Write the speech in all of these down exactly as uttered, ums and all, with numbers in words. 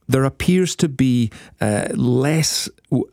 there appears to be uh, less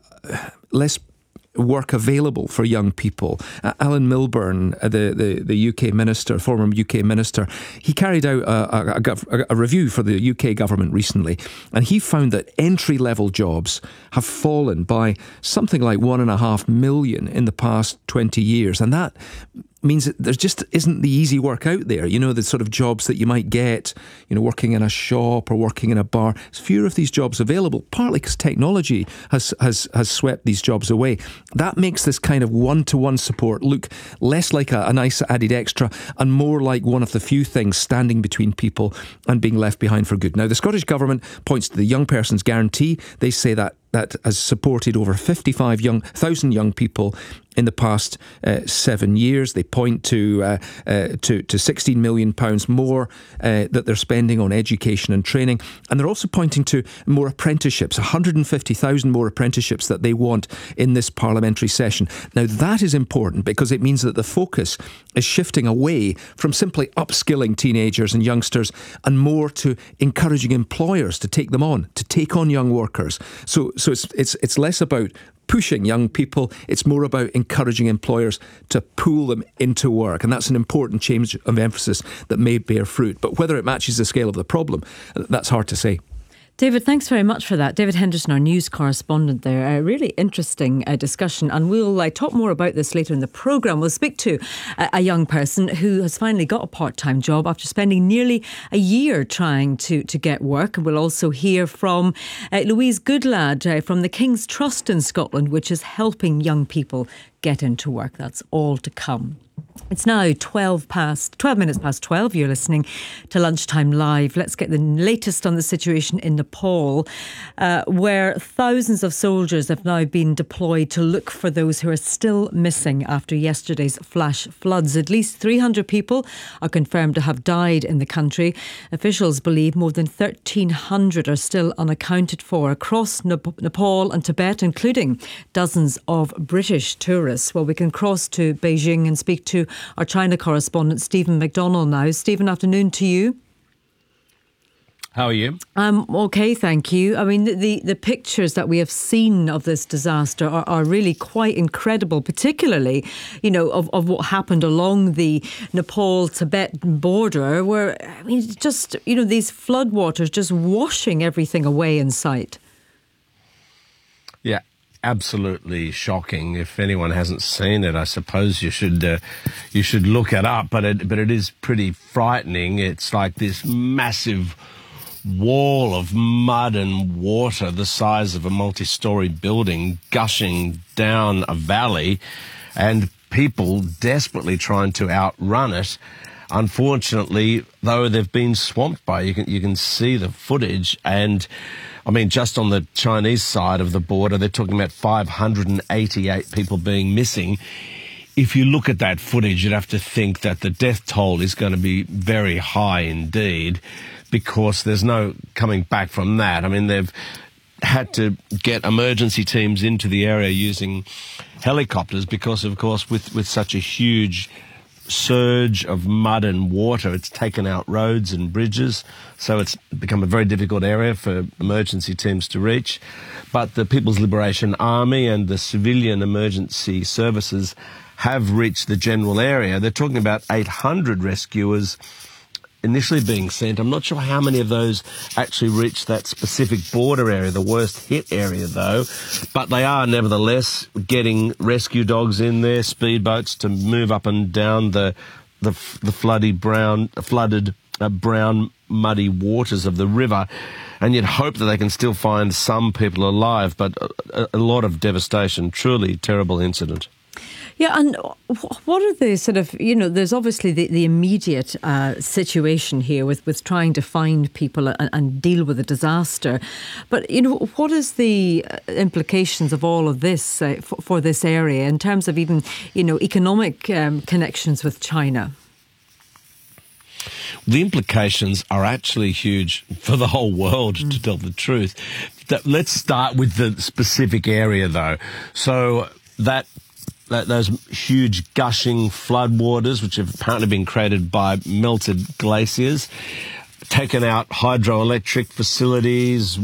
less work available for young people. Uh, Alan Milburn, uh, the, the, the U K minister, former U K minister, he carried out a, a, a, a review for the U K government recently, and he found that entry-level jobs have fallen by something like one and a half million in the past twenty years, and that means that there just isn't the easy work out there. You know, the sort of jobs that you might get, you know, working in a shop or working in a bar. There's fewer of these jobs available, partly because technology has, has, has swept these jobs away. That makes this kind of one-to-one support look less like a, a nice added extra and more like one of the few things standing between people and being left behind for good. Now, the Scottish Government points to the Young Person's Guarantee. They say that that has supported over fifty-five thousand young people in the past uh, seven years. They point to uh, uh, to, to sixteen million pounds more uh, that they're spending on education and training. And they're also pointing to more apprenticeships, one hundred fifty thousand more apprenticeships that they want in this parliamentary session. Now, that is important because it means that the focus is shifting away from simply upskilling teenagers and youngsters and more to encouraging employers to take them on, to take on young workers. So, so it's it's it's less about pushing young people, it's more about encouraging employers to pull them into work. And that's an important change of emphasis that may bear fruit. But whether it matches the scale of the problem, that's hard to say. David, thanks very much for that. David Henderson, our news correspondent there. A really interesting uh, discussion. And we'll uh, talk more about this later in the programme. We'll speak to a, a young person who has finally got a part-time job after spending nearly a year trying to, to get work. And we'll also hear from uh, Louise Goodlad uh, from the King's Trust in Scotland, which is helping young people get into work. That's all to come. It's now twelve past twelve minutes past twelve. You're listening to Lunchtime Live. Let's get the latest on the situation in Nepal, uh, where thousands of soldiers have now been deployed to look for those who are still missing after yesterday's flash floods. At least three hundred people are confirmed to have died in the country. Officials believe more than thirteen hundred are still unaccounted for across Nepal and Tibet, including dozens of British tourists. Well, we can cross to Beijing and speak to our China correspondent, Stephen McDonnell now. Stephen, afternoon to you. How are you? Um, okay, thank you. I mean, the, the, the pictures that we have seen of this disaster are, are really quite incredible, particularly, you know, of, of what happened along the Nepal-Tibet border, where, I mean, just, you know, these floodwaters just washing everything away in sight. Yeah. Absolutely shocking. If anyone hasn't seen it, I suppose you should uh, you should look it up. But it but it is pretty frightening. It's like this massive wall of mud and water, the size of a multi-story building, gushing down a valley, and people desperately trying to outrun it. Unfortunately, though, they've been swamped by it. You can you can see the footage, and I mean, just on the Chinese side of the border, they're talking about five hundred eighty-eight people being missing. If you look at that footage, you'd have to think that the death toll is going to be very high indeed, because there's no coming back from that. I mean, they've had to get emergency teams into the area using helicopters because, of course, with, with such a huge surge of mud and water, it's taken out roads and bridges, so it's become a very difficult area for emergency teams to reach. But the People's Liberation Army and the civilian emergency services have reached the general area. They're talking about eight hundred rescuers initially being sent. I'm not sure how many of those actually reached that specific border area, the worst hit area though, but they are nevertheless getting rescue dogs in there, speedboats to move up and down the the, the floody brown, flooded uh, brown muddy waters of the river, and you'd hope that they can still find some people alive, but a, a lot of devastation. Truly terrible incident. Yeah, and what are the sort of, you know, there's obviously the, the immediate uh, situation here with, with trying to find people and, and deal with the disaster. But, you know, what is the implications of all of this uh, for, for this area in terms of even, you know, economic um, connections with China? The implications are actually huge for the whole world, mm. to tell the truth. Let's start with the specific area, though. So that... That those huge gushing floodwaters, which have apparently been created by melted glaciers, taken out hydroelectric facilities,